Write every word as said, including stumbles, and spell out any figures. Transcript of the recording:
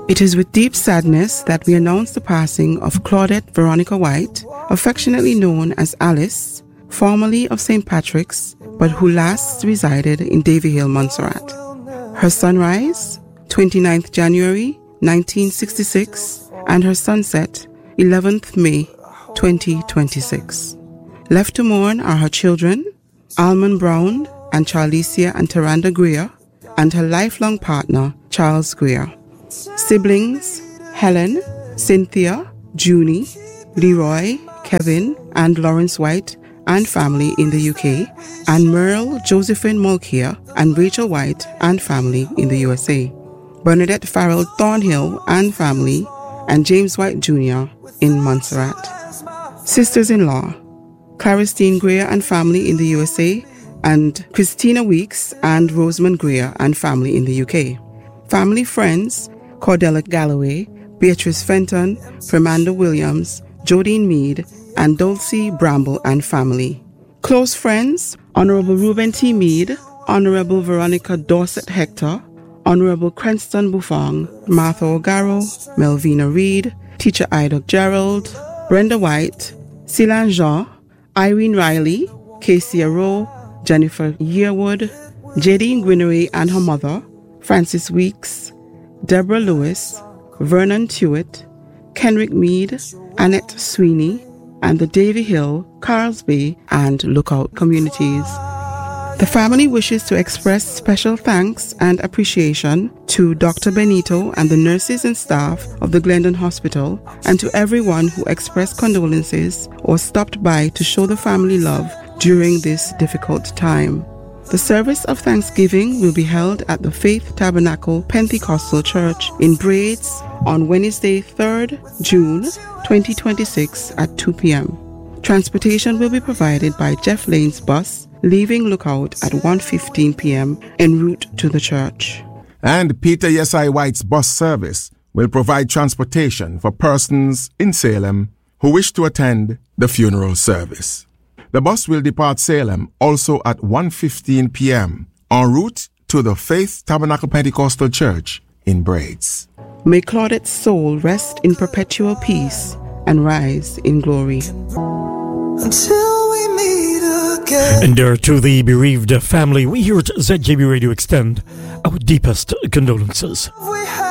It is with deep sadness that we announce the passing of Claudette Veronica White, affectionately known as Alice, formerly of Saint Patrick's, but who last resided in Davy Hill, Montserrat. Her sunrise, twenty-ninth January nineteen sixty-six, and her sunset, eleventh May twenty twenty-six. Left to mourn are her children, Almond Brown and Charlicia and Taranda Greer, and her lifelong partner, Charles Greer. Siblings, Helen, Cynthia, Junie, Leroy, Kevin, and Lawrence White, and family in the U K, and Merle, Josephine Mulcair, and Rachel White, and family in the U S A. Bernadette Farrell Thornhill and family, and James White Junior in Montserrat. Sisters-in-law, Claristine Greer and family in the U S A, and Christina Weeks and Rosamond Greer and family in the U K. Family friends, Cordella Galloway, Beatrice Fenton, Fernanda Williams, Jodine Meade, and Dulcie Bramble and family. Close friends, Honorable Reuben T. Meade, Honorable Veronica Dorset Hector, Honorable Cranston Buffong, Martha O'Garo, Melvina Reed, Teacher Ida Gerald, Brenda White, Silan Jean, Irene Riley, Casey Rowe, Jennifer Yearwood, Jadine Gwinnery and her mother, Francis Weeks, Deborah Lewis, Vernon Tewitt, Kenrick Meade, Annette Sweeney, and the Davy Hill, Carlsbay, and Lookout communities. The family wishes to express special thanks and appreciation to Doctor Benito and the nurses and staff of the Glendon Hospital, and to everyone who expressed condolences or stopped by to show the family love during this difficult time. The service of Thanksgiving will be held at the Faith Tabernacle Pentecostal Church in Braids on Wednesday, third June twenty twenty-six at two p.m. Transportation will be provided by Jeff Lane's bus, leaving Lookout at one fifteen p.m. en route to the church. And Peter Yesai White's bus service will provide transportation for persons in Salem who wish to attend the funeral service. The bus will depart Salem also at one fifteen p.m. en route to the Faith Tabernacle Pentecostal Church in Braids. May Claudette's soul rest in perpetual peace and rise in glory. Until we meet again. And there to the bereaved family, we here at Z J B Radio extend our deepest condolences. We